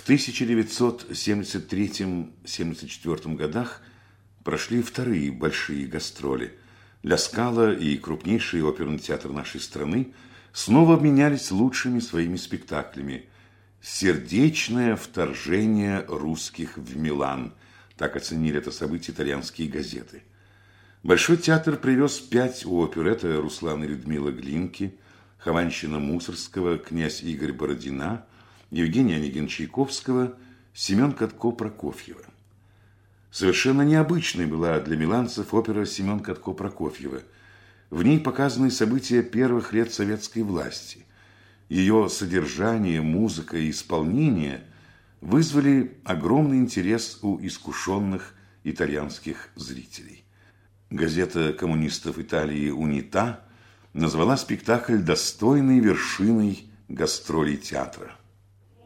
В 1973-74 годах прошли вторые большие гастроли. Ля Скала и крупнейший оперный театр нашей страны снова обменялись лучшими своими спектаклями. «Сердечное вторжение русских в Милан» – так оценили это событие итальянские газеты. Большой театр привез 5 опер. Это Руслан и Людмила Глинки, Хованщина Мусорского, князь Игорь Бородина, Евгений Онегин Чайковского, Семен Катко Прокофьева. Совершенно необычной была для миланцев опера «Семен Катко Прокофьева». В ней показаны события первых лет советской власти. Ее содержание, музыка и исполнение вызвали огромный интерес у искушенных итальянских зрителей. Газета коммунистов Италии «Унита» назвала спектакль достойной вершиной гастролей театра.